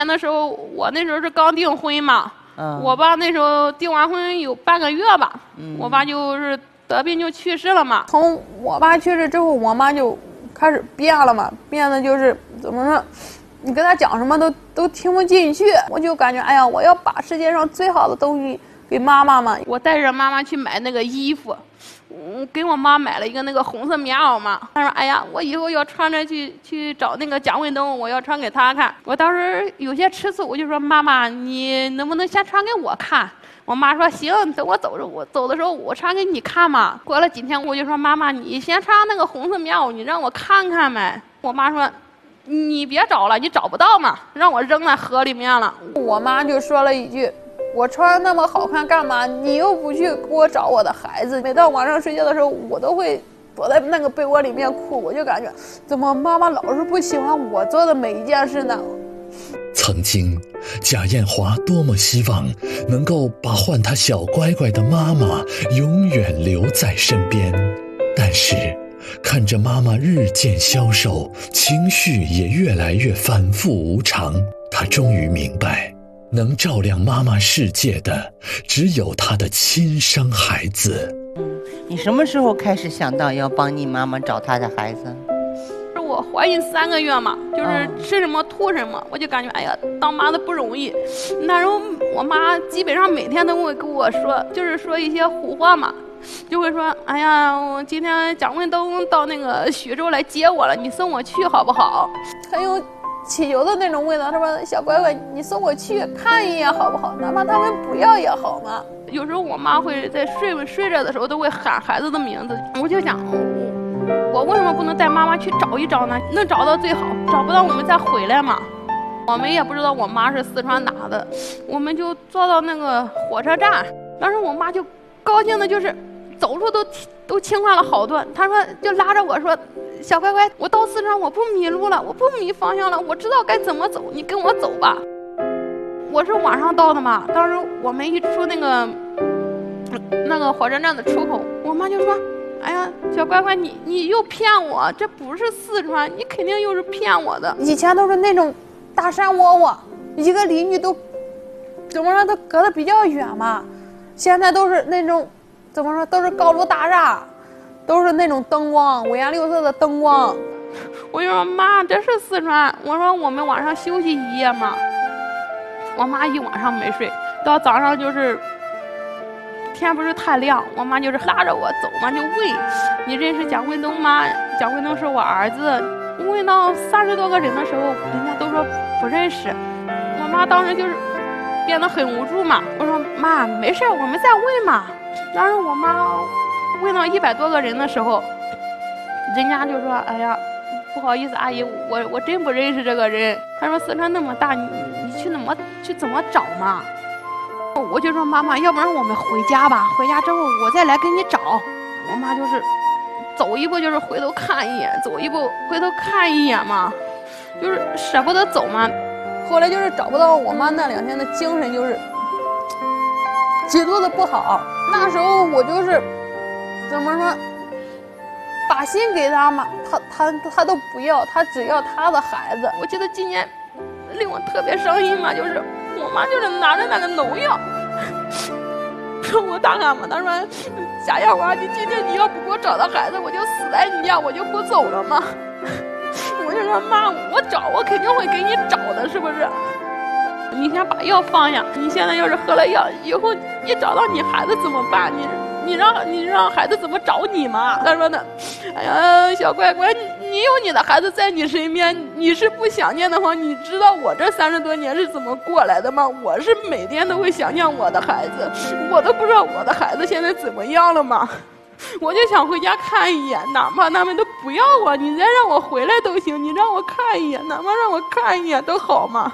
那时候我那时候是刚订婚嘛，我爸那时候订完婚有半个月吧，我爸就是得病就去世了嘛。从我爸去世之后，我妈就开始变了嘛，变得就是怎么说，你跟他讲什么都听不进去。我就感觉，哎呀，我要把世界上最好的东西给妈妈嘛。我带着妈妈去买那个衣服，给我妈买了一个那个红色棉袄嘛。她说，哎呀，我以后要穿着去找那个蒋卫东，我要穿给他看。我当时有些吃醋，我就说，妈妈，你能不能先穿给我看？我妈说行，等我走的时候我穿给你看嘛。过了几天我就说，妈妈，你先穿那个红色棉袄，你让我看看呗。我妈说，你别找了，你找不到嘛，让我扔在河里面了。我妈就说了一句，我穿那么好看干嘛？你又不去给我找我的孩子。每到晚上睡觉的时候，我都会躲在那个被窝里面哭。我就感觉，怎么妈妈老是不喜欢我做的每一件事呢？ 曾经贾艳华多么希望能够把唤她小乖乖的妈妈永远留在身边，但是看着妈妈日渐消瘦，情绪也越来越反复无常，她终于明白，能照亮妈妈世界的只有她的亲生孩子。 你什么时候开始想到要帮你妈妈找她的孩子？ 我怀孕3个月嘛，就是吃什么吐什么，我就感觉哎呀，当妈的不容易。那时候我妈基本上每天都会跟我说，就是说一些胡话嘛，就会说，哎呀，我今天蒋卫东到那个徐州来接我了，你送我去好不好？很有汽油的那种味道。他说，小乖乖，你送我去看一眼好不好？哪怕他们不要也好嘛。有时候我妈会在睡着的时候都会喊孩子的名字，我就想，我为什么不能带妈妈去找一找呢？能找到最好，找不到我们再回来嘛。我们也不知道我妈是四川哪的，我们就坐到那个火车站，当时我妈就高兴的就是走路都轻快了好多。她说，就拉着我说，小乖乖，我到四川我不迷路了，我不迷方向了，我知道该怎么走，你跟我走吧。我是晚上到的嘛，当时我们一出那个火车站的出口，我妈就说，哎呀，小乖乖，你又骗我，这不是四川，你肯定又是骗我的。以前都是那种大山窝窝，一个邻居都怎么说都隔得比较远嘛，现在都是那种怎么说都是高楼大厦，都是那种灯光，五颜六色的灯光。我就说，妈，这是四川。我说我们晚上休息一夜嘛。我妈一晚上没睡，到早上就是天不是太亮，我妈就是拉着我走嘛，就问，你认识蒋卫东吗？蒋卫东是我儿子。问到30多个人的时候，人家都说不认识。我妈当时就是变得很无助嘛。我说，妈，没事，我们再问嘛。当时我妈问到100多个人的时候，人家就说，哎呀，不好意思，阿姨，我真不认识这个人。他说，四川那么大，你去怎么找嘛？我就说，妈妈，要不然我们回家吧，回家之后我再来给你找。我妈就是走一步就是回头看一眼，走一步回头看一眼嘛，就是舍不得走嘛。后来就是找不到我妈那2天的精神就是极度的不好。那时候我就是怎么说，把心给他嘛，他都不要，他只要他的孩子。我记得今年令我特别伤心嘛，就是我妈就是拿着那个农药让我大喊嘛，她说，贾艳华，你今天你要不给我找到孩子，我就死在你家，我就不走了嘛。我就说，妈，我找我肯定会给你找的，是不是？你先把药放下，你现在要是喝了药，以后你找到你孩子怎么办？你让孩子怎么找你嘛？他说呢，哎呀，小乖乖，你有你的孩子在你身边，你是不想念的话，你知道我这30多年是怎么过来的吗？我是每天都会想念我的孩子，我都不知道我的孩子现在怎么样了嘛。我就想回家看一眼，哪怕他们都不要我，你再让我回来都行，你让我看一眼，哪怕让我看一眼都好嘛。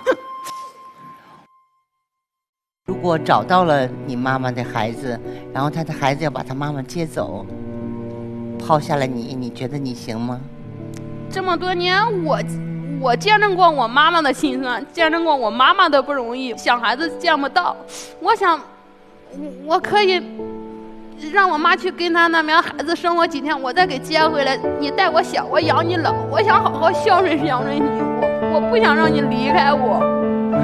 如果找到了你妈妈的孩子，然后他的孩子要把他妈妈接走，抛下了你，你觉得你行吗？ 这么多年，我见证过我妈妈的辛酸，见证过我妈妈的不容易，想孩子见不到。我想，我可以让我妈去跟她那边孩子生活几天，我再给接回来。你带我小，我养你老，我想好好孝顺你，我不想让你离开我。